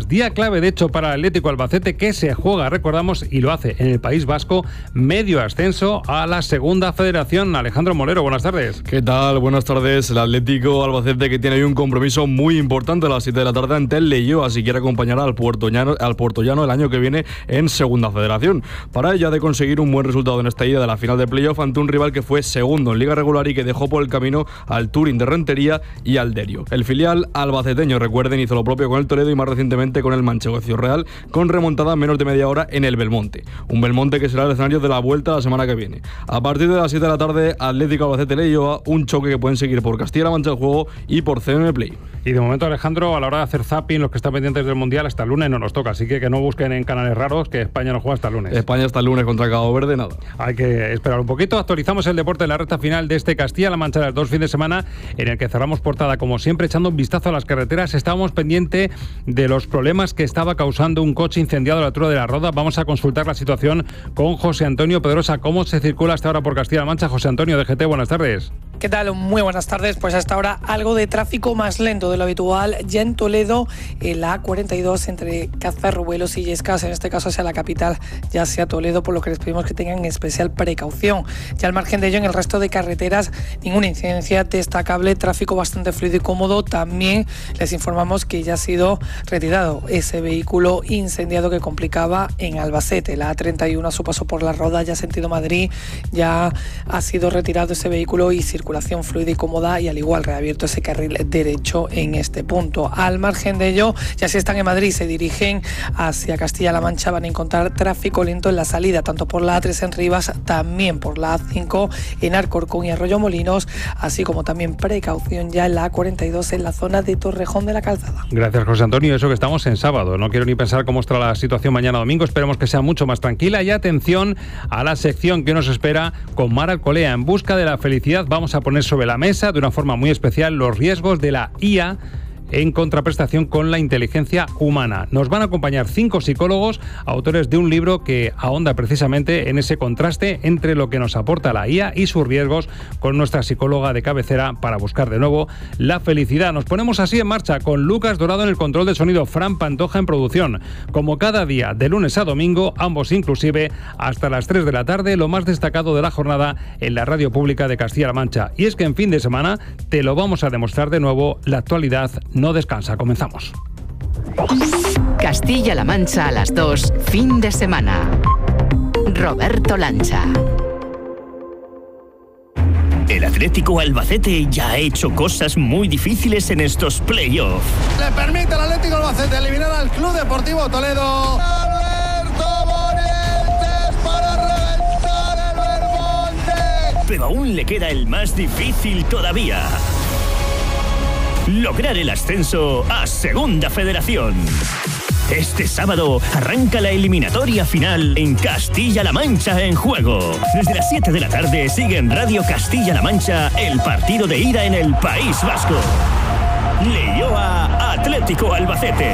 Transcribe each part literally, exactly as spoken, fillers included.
Marruecos. Día clave, de hecho, para el Atlético Albacete, que se juega, recordamos, y lo hace en el País Vasco, medio ascenso a la Segunda Federación. Alejandro Molero, buenas tardes. ¿Qué tal? Buenas tardes. El Atlético Albacete, que tiene hoy un compromiso muy importante a las siete de la tarde ante el Leioa, si quiere acompañar al puertollano, al puertollano el año que viene en Segunda Federación. Para ella de conseguir un buen resultado en esta ida de la final de playoff ante un rival que fue segundo en Liga Regular y que dejó por el camino al Turín de Rentería y al Derio. El filial albaceteño, recuerden, hizo lo propio con el Toledo y más recientemente con el Manchego Ciudad Real, con remontada en menos de media hora en el Belmonte. Un Belmonte que será el escenario de la vuelta la semana que viene. A partir de las siete de la tarde, Atlético Albacete Leioa, un choque que pueden seguir por Castilla-La Mancha el juego y por C M Play. Y de momento, Alejandro, a la hora de hacer zapping, los que están pendientes del Mundial, hasta el lunes no nos toca, así que que no busquen en canales raros, que España no juega hasta el lunes. España hasta el lunes contra Cabo Verde, nada. Hay que esperar un poquito. Actualizamos el deporte en la recta final de este Castilla-La Mancha de las dos fin de semana, en el que cerramos portada, como siempre, echando un vistazo a las carreteras. Estábamos pendientes de los problemas que estaba causando un coche incendiado a la altura de la Roda. Vamos a consultar la situación con José Antonio Pedrosa. ¿Cómo se circula hasta ahora por Castilla-La Mancha? José Antonio, de G T, buenas tardes. ¿Qué tal? Muy buenas tardes. Pues hasta ahora algo de tráfico más lento de lo habitual ya en Toledo, en la A cuarenta y dos entre Cazarrubelos y Illescas, en este caso hacia la capital, ya sea Toledo, por lo que les pedimos que tengan especial precaución. Ya al margen de ello, en el resto de carreteras, ninguna incidencia destacable, tráfico bastante fluido y cómodo. También les informamos que ya ha sido retirado ese vehículo incendiado que complicaba en Albacete. La A treinta y uno a su paso por la Roda, ya sentido Madrid, ya ha sido retirado ese vehículo y circulación fluida y cómoda, y al igual reabierto ese carril derecho en este punto. Al margen de ello, ya si están en Madrid, se dirigen hacia Castilla-La Mancha, van a encontrar tráfico lento en la salida, tanto por la A tres en Rivas, también por la A cinco en Alcorcón y Arroyo Molinos, así como también precaución ya en la A cuarenta y dos en la zona de Torrejón de la Calzada. Gracias, José Antonio. Eso que estamos en sábado. No quiero ni pensar cómo estará la situación mañana domingo. Esperemos que sea mucho más tranquila. Y atención a la sección que nos espera con Mar Alcolea. En busca de la felicidad, vamos a poner sobre la mesa de una forma muy especial los riesgos de la I A en contraprestación con la inteligencia humana. Nos van a acompañar cinco psicólogos, autores de un libro que ahonda precisamente en ese contraste entre lo que nos aporta la I A y sus riesgos, con nuestra psicóloga de cabecera para buscar de nuevo la felicidad. Nos ponemos así en marcha con Lucas Dorado en el control de sonido, Fran Pantoja en producción. Como cada día, de lunes a domingo, ambos inclusive, hasta las tres de la tarde, lo más destacado de la jornada en la radio pública de Castilla-La Mancha. Y es que en fin de semana te lo vamos a demostrar de nuevo, la actualidad no descansa. Comenzamos. Castilla-La Mancha a las dos, fin de semana. Roberto Lancha. El Atlético Albacete ya ha hecho cosas muy difíciles en estos playoffs. Le permite al Atlético Albacete eliminar al Club Deportivo Toledo. ¡Alberto Morientes para reventar el Belmonte! Pero aún le queda el más difícil todavía: lograr el ascenso a Segunda Federación. Este sábado arranca la eliminatoria final en Castilla-La Mancha en juego. Desde las siete de la tarde sigue en Radio Castilla-La Mancha el partido de ida en el País Vasco. Leioa Atlético Albacete.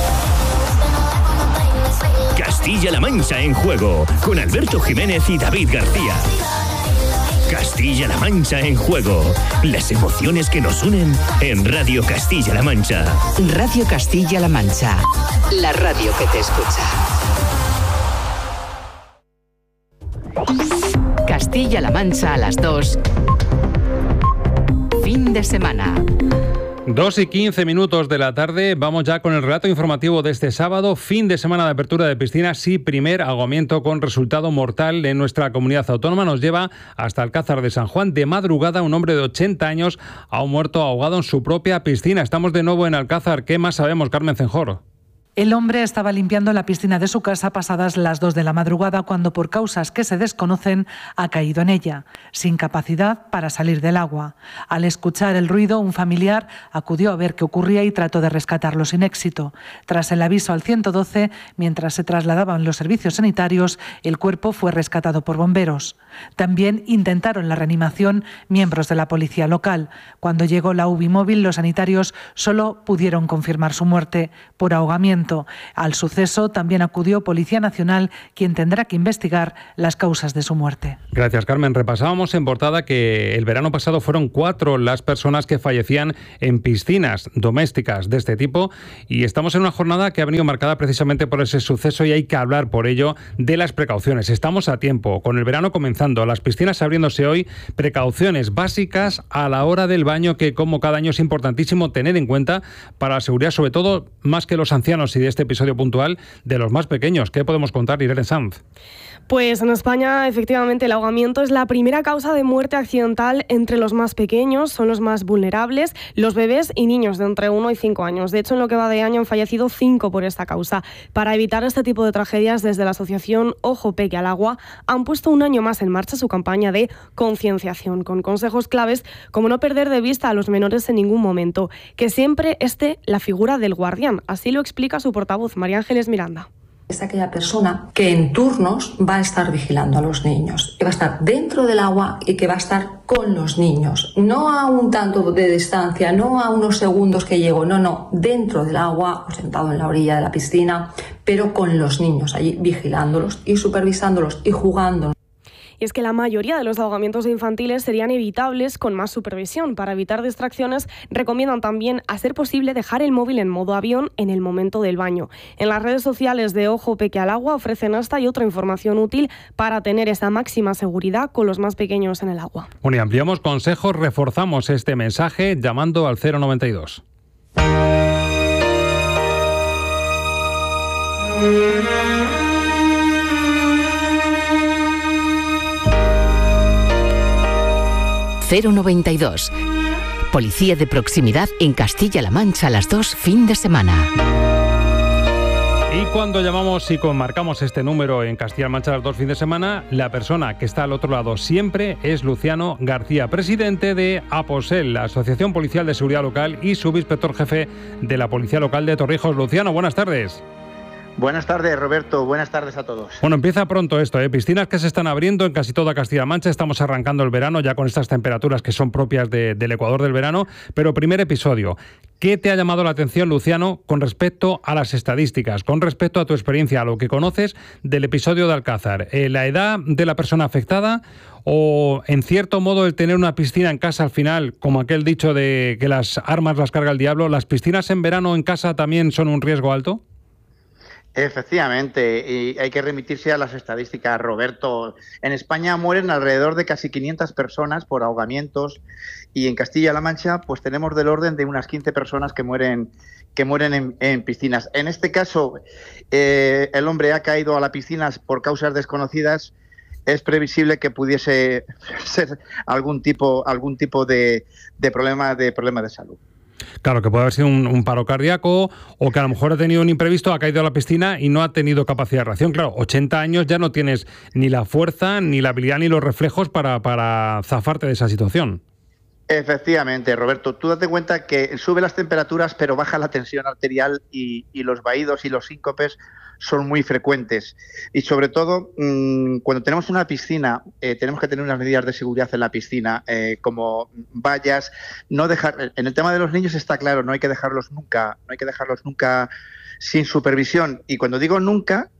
Castilla-La Mancha en juego, con Alberto Jiménez y David García. Castilla-La Mancha en juego. Las emociones que nos unen en Radio Castilla-La Mancha. Radio Castilla-La Mancha. La radio que te escucha. Castilla-La Mancha a las dos. Fin de semana. Dos y quince minutos de la tarde, vamos ya con el relato informativo de este sábado, fin de semana de apertura de piscinas y primer ahogamiento con resultado mortal en nuestra comunidad autónoma. Nos lleva hasta Alcázar de San Juan. De madrugada, un hombre de ochenta años ha muerto ahogado en su propia piscina. Estamos de nuevo en Alcázar. ¿Qué más sabemos, Carmen Cenjoro? El hombre estaba limpiando la piscina de su casa pasadas las dos de la madrugada cuando, por causas que se desconocen, ha caído en ella, sin capacidad para salir del agua. Al escuchar el ruido, un familiar acudió a ver qué ocurría y trató de rescatarlo sin éxito. Tras el aviso al ciento doce, mientras se trasladaban los servicios sanitarios, el cuerpo fue rescatado por bomberos. También intentaron la reanimación miembros de la policía local. Cuando llegó la U B I móvil, los sanitarios solo pudieron confirmar su muerte por ahogamiento. Al suceso también acudió Policía Nacional, quien tendrá que investigar las causas de su muerte. Gracias, Carmen. Repasábamos en portada que el verano pasado fueron cuatro las personas que fallecían en piscinas domésticas de este tipo, y estamos en una jornada que ha venido marcada precisamente por ese suceso y hay que hablar por ello de las precauciones. Estamos a tiempo, con el verano comenzando, las piscinas abriéndose hoy, precauciones básicas a la hora del baño que, como cada año, es importantísimo tener en cuenta para la seguridad, sobre todo, más que los ancianos y de este episodio puntual, de los más pequeños. ¿Qué podemos contar, Irene Sanz? Pues en España, efectivamente, el ahogamiento es la primera causa de muerte accidental entre los más pequeños, son los más vulnerables, los bebés y niños de entre uno y cinco años. De hecho, en lo que va de año han fallecido cinco por esta causa. Para evitar este tipo de tragedias, desde la asociación Ojo Peque al Agua han puesto un año más en marcha su campaña de concienciación, con consejos claves como no perder de vista a los menores en ningún momento, que siempre esté la figura del guardián. Así lo explica su portavoz, María Ángeles Miranda. Es aquella persona que en turnos va a estar vigilando a los niños, que va a estar dentro del agua y que va a estar con los niños. No a un tanto de distancia, no a unos segundos que llego, no, no, dentro del agua o sentado en la orilla de la piscina, pero con los niños allí vigilándolos y supervisándolos y jugando. Y es que la mayoría de los ahogamientos infantiles serían evitables con más supervisión. Para evitar distracciones, recomiendan también, a ser posible, dejar el móvil en modo avión en el momento del baño. En las redes sociales de Ojo Peque al Agua ofrecen esta y otra información útil para tener esa máxima seguridad con los más pequeños en el agua. Bueno, y ampliamos consejos, reforzamos este mensaje llamando al cero noventa y dos. cero noventa y dos. Policía de proximidad en Castilla-La Mancha a las dos, fin de semana. Y cuando llamamos y marcamos este número en Castilla-La Mancha a las dos, fin de semana, la persona que está al otro lado siempre es Luciano García, presidente de APOSEL, la Asociación Policial de Seguridad Local, y subinspector jefe de la Policía Local de Torrijos. Luciano, buenas tardes. Buenas tardes, Roberto. Buenas tardes a todos. Bueno, empieza pronto esto, ¿eh? Piscinas que se están abriendo en casi toda Castilla-La Mancha. Estamos arrancando el verano ya con estas temperaturas que son propias de, del Ecuador del verano. Pero primer episodio, ¿qué te ha llamado la atención, Luciano, con respecto a las estadísticas, con respecto a tu experiencia, a lo que conoces del episodio de Alcázar? Eh, ¿La edad de la persona afectada o, en cierto modo, el tener una piscina en casa al final, como aquel dicho de que las armas las carga el diablo? ¿Las piscinas en verano en casa también son un riesgo alto? Efectivamente, y hay que remitirse a las estadísticas, Roberto. En España mueren alrededor de casi quinientas personas por ahogamientos y en Castilla-La Mancha pues tenemos del orden de unas quince personas que mueren que mueren en, en piscinas. En este caso, eh, el hombre ha caído a la piscina por causas desconocidas. Es previsible que pudiese ser algún tipo algún tipo de, de problema de problema de salud. Claro, que puede haber sido un, un paro cardíaco o que a lo mejor ha tenido un imprevisto, ha caído a la piscina y no ha tenido capacidad de reacción. Claro, ochenta años ya no tienes ni la fuerza, ni la habilidad, ni los reflejos para, para zafarte de esa situación. Efectivamente, Roberto. Tú date cuenta que sube las temperaturas, pero baja la tensión arterial y, y los vaídos y los síncopes son muy frecuentes. Y sobre todo, mmm, cuando tenemos una piscina, eh, tenemos que tener unas medidas de seguridad en la piscina, eh, como vallas, no dejar. En el tema de los niños está claro, no hay que dejarlos nunca, no hay que dejarlos nunca sin supervisión. Y cuando digo nunca,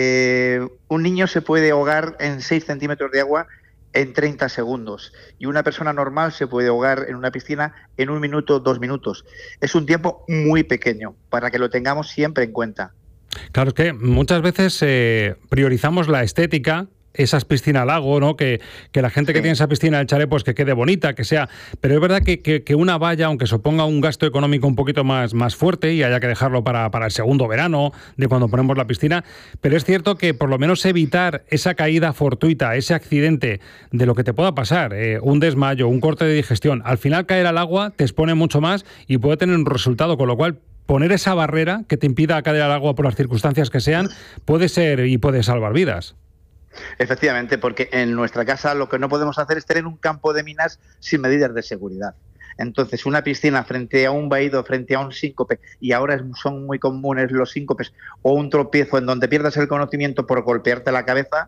eh, un niño se puede ahogar en seis centímetros de agua en treinta segundos y una persona normal se puede ahogar en una piscina en un minuto, dos minutos. Es un tiempo muy pequeño para que lo tengamos siempre en cuenta. Claro, es que muchas veces eh, priorizamos la estética, esas piscinas lago, ¿no? Que, que la gente que sí. tiene esa piscina del chalet, pues que quede bonita, que sea. Pero es verdad que, que, que una valla, aunque suponga un gasto económico un poquito más, más fuerte y haya que dejarlo para, para el segundo verano de cuando ponemos la piscina, pero es cierto que por lo menos evitar esa caída fortuita, ese accidente de lo que te pueda pasar, eh, un desmayo, un corte de digestión, al final caer al agua te expone mucho más y puede tener un resultado, con lo cual poner esa barrera que te impida caer al agua por las circunstancias que sean puede ser y puede salvar vidas. Efectivamente, porque en nuestra casa lo que no podemos hacer es tener un campo de minas sin medidas de seguridad. Entonces, una piscina frente a un vaído, frente a un síncope, y ahora son muy comunes los síncopes, o un tropiezo en donde pierdas el conocimiento por golpearte la cabeza,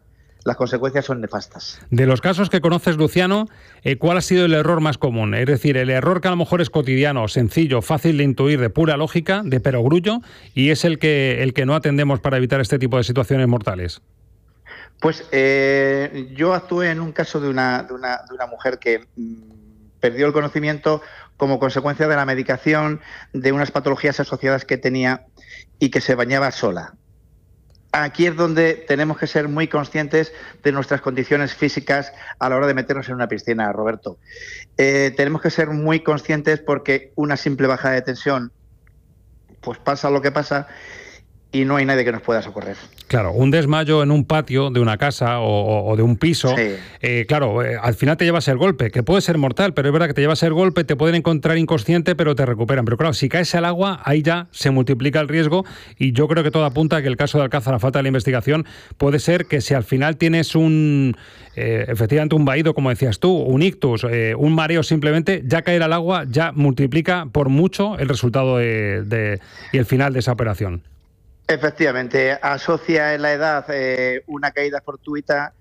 las consecuencias son nefastas. De los casos que conoces, Luciano, eh, ¿cuál ha sido el error más común? Es decir, el error que a lo mejor es cotidiano, sencillo, fácil de intuir, de pura lógica, de perogrullo, y es el que, el que no atendemos para evitar este tipo de situaciones mortales. Pues eh, yo actué en un caso de una, de una, de una mujer que mmm, perdió el conocimiento como consecuencia de la medicación de unas patologías asociadas que tenía y que se bañaba sola. Aquí es donde tenemos que ser muy conscientes de nuestras condiciones físicas a la hora de meternos en una piscina, Roberto. Eh, tenemos que ser muy conscientes porque una simple bajada de tensión, pues pasa lo que pasa y no hay nadie que nos pueda socorrer. Claro, un desmayo en un patio de una casa o, o de un piso, sí. eh, claro, eh, al final te llevas el golpe, que puede ser mortal, pero es verdad que te llevas el golpe, te pueden encontrar inconsciente, pero te recuperan. Pero claro, si caes al agua, ahí ya se multiplica el riesgo y yo creo que todo apunta a que el caso de Alcázar, a falta de la investigación, puede ser que si al final tienes un, eh, efectivamente un vaído, como decías tú, un ictus, eh, un mareo simplemente, ya caer al agua ya multiplica por mucho el resultado de, de, y el final de esa operación. Efectivamente, asocia en la edad eh, una caída fortuita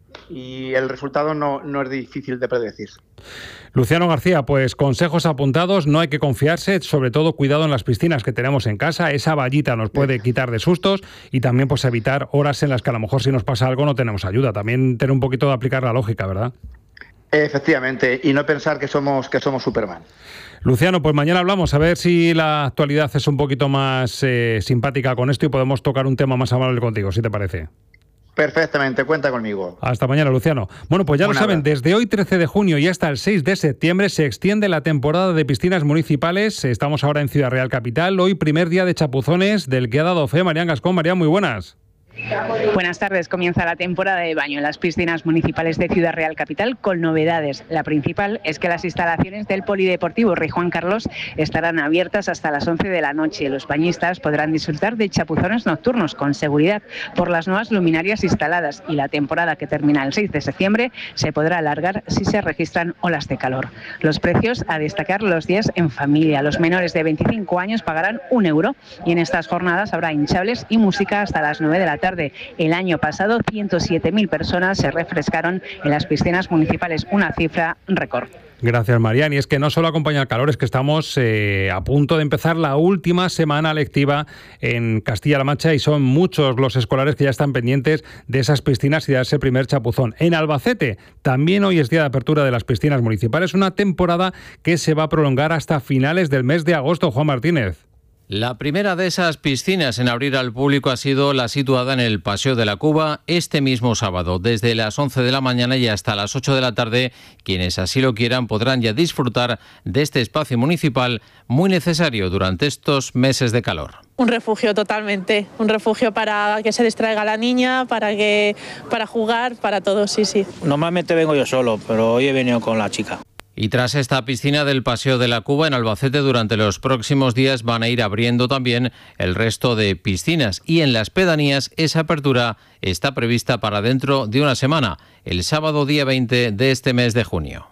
y el resultado no, no es difícil de predecir. Luciano García, pues consejos apuntados, no hay que confiarse, sobre todo cuidado en las piscinas que tenemos en casa, esa vallita nos puede quitar de sustos y también pues evitar horas en las que a lo mejor si nos pasa algo no tenemos ayuda, también tener un poquito de aplicar la lógica, ¿verdad? Efectivamente, y no pensar que somos que somos Superman. Luciano, pues mañana hablamos, a ver si la actualidad es un poquito más eh, simpática con esto y podemos tocar un tema más amable contigo, si te parece. Perfectamente, cuenta conmigo. Hasta mañana, Luciano. Bueno, pues ya lo saben, desde hoy trece de junio y hasta el seis de septiembre se extiende la temporada de piscinas municipales. Estamos ahora en Ciudad Real Capital, hoy primer día de chapuzones del que ha dado fe Marián Gascón. Marián, muy buenas. Buenas tardes. Comienza la temporada de baño en las piscinas municipales de Ciudad Real Capital con novedades. La principal es que las instalaciones del Polideportivo Rey Juan Carlos estarán abiertas hasta las once de la noche. Los bañistas podrán disfrutar de chapuzones nocturnos con seguridad por las nuevas luminarias instaladas y la temporada que termina el seis de septiembre se podrá alargar si se registran olas de calor. Los precios a destacar los días en familia. Los menores de veinticinco años pagarán un euro y en estas jornadas habrá hinchables y música hasta las nueve de la tarde. El año pasado, ciento siete mil personas se refrescaron en las piscinas municipales, una cifra récord. Gracias, Marián. Y es que no solo acompaña el calor, es que estamos eh, a punto de empezar la última semana lectiva en Castilla-La Mancha y son muchos los escolares que ya están pendientes de esas piscinas y de ese primer chapuzón. En Albacete también hoy es día de apertura de las piscinas municipales, una temporada que se va a prolongar hasta finales del mes de agosto. Juan Martínez. La primera de esas piscinas en abrir al público ha sido la situada en el Paseo de la Cuba este mismo sábado. Desde las once de la mañana y hasta las ocho de la tarde, quienes así lo quieran podrán ya disfrutar de este espacio municipal muy necesario durante estos meses de calor. Un refugio totalmente, un refugio para que se distraiga la niña, para, que, para jugar, para todo, sí, sí. Normalmente vengo yo solo, pero hoy he venido con la chica. Y tras esta piscina del Paseo de la Cuba en Albacete, durante los próximos días van a ir abriendo también el resto de piscinas. Y en las pedanías esa apertura está prevista para dentro de una semana, el sábado día veinte de este mes de junio.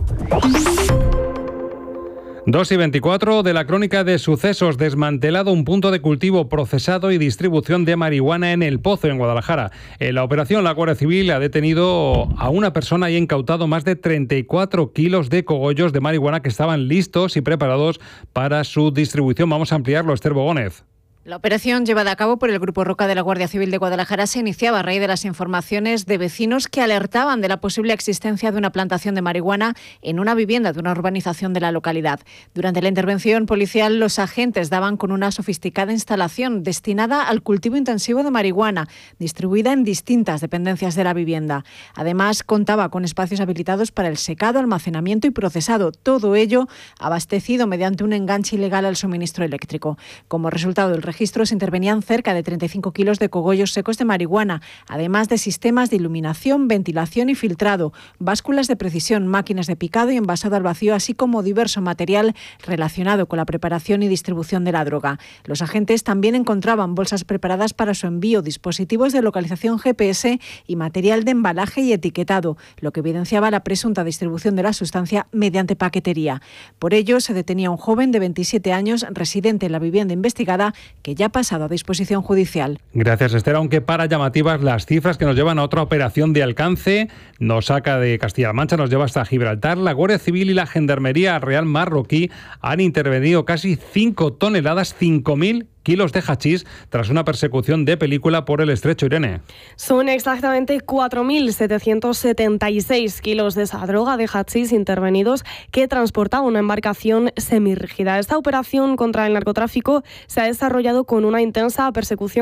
dos y veinticuatro de la crónica de sucesos. Desmantelado un punto de cultivo, procesado y distribución de marihuana en El Pozo, en Guadalajara. En la operación, la Guardia Civil ha detenido a una persona y incautado más de treinta y cuatro kilos de cogollos de marihuana que estaban listos y preparados para su distribución. Vamos a ampliarlo, Esther Bogónez. La operación llevada a cabo por el Grupo Roca de la Guardia Civil de Guadalajara se iniciaba a raíz de las informaciones de vecinos que alertaban de la posible existencia de una plantación de marihuana en una vivienda de una urbanización de la localidad. Durante la intervención policial, los agentes daban con una sofisticada instalación destinada al cultivo intensivo de marihuana, distribuida en distintas dependencias de la vivienda. Además, contaba con espacios habilitados para el secado, almacenamiento y procesado, todo ello abastecido mediante un enganche ilegal al suministro eléctrico. Como resultado del registros intervenían cerca de treinta y cinco kilos de cogollos secos de marihuana, además de sistemas de iluminación, ventilación y filtrado, básculas de precisión, máquinas de picado y envasado al vacío, así como diverso material relacionado con la preparación y distribución de la droga. Los agentes también encontraban bolsas preparadas para su envío, dispositivos de localización G P S y material de embalaje y etiquetado, lo que evidenciaba la presunta distribución de la sustancia mediante paquetería. Por ello, se detenía a un joven de veintisiete años, residente en la vivienda investigada, que ya ha pasado a disposición judicial. Gracias, Esther. Aunque para llamativas las cifras que nos llevan a otra operación de alcance, nos saca de Castilla-La Mancha, nos lleva hasta Gibraltar. La Guardia Civil y la Gendarmería Real Marroquí han intervenido casi cinco toneladas, cinco mil kilos de hachís tras una persecución de película por el estrecho, Irene. Son exactamente cuatro mil setecientos setenta y seis kilos de esa droga de hachís intervenidos que transportaba una embarcación semirrígida. Esta operación contra el narcotráfico se ha desarrollado con una intensa persecución